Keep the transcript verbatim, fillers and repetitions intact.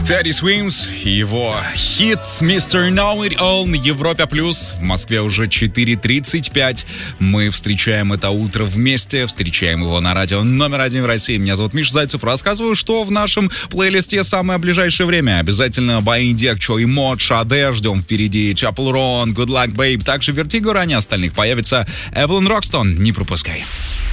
Teddy Swims и его хит мистер Know It All на Европе плюс. В Москве уже четыре тридцать пять. Мы встречаем это утро вместе, встречаем его на радио номер один в России. Меня зовут Миша Зайцев. Рассказываю, что в нашем плейлисте самое ближайшее время. Обязательно Баиндек, Чой Мод, Шаде. Ждем впереди Chapel Roan, Good Luck Babe. Также Vertigo, ранее остальных появится Evelyn Roxton. Не пропускай.